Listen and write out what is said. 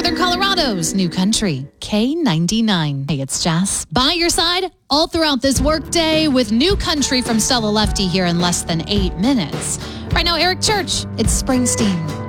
Northern Colorado's New Country, K99. Hey, it's Jess. By your side all throughout this workday with New Country from Stella Lefty here in less than 8 minutes. Right now, Eric Church, it's Springsteen.